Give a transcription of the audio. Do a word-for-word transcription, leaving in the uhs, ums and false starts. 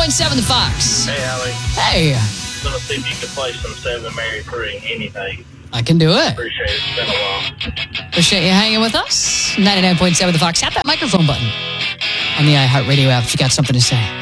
point seven The Fox. Hey, Allie. Hey. I'm going to see if you can play some Seven Mary Three any day. I can do it. Appreciate it. It's been a while. Appreciate you hanging with us. ninety-nine point seven The Fox. Tap that microphone button on the iHeartRadio app if you got something to say.